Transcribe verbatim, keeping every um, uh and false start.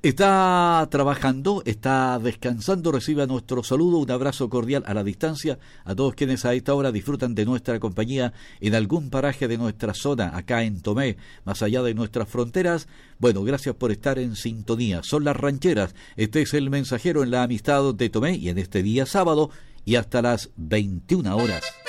Está trabajando, está descansando, reciba nuestro saludo, un abrazo cordial a la distancia a todos quienes a esta hora disfrutan de nuestra compañía en algún paraje de nuestra zona, acá en Tomé, más allá de nuestras fronteras. Bueno, gracias por estar en sintonía. Son las rancheras, este es el mensajero en la amistad de Tomé y en este día sábado y hasta las veintiuna horas.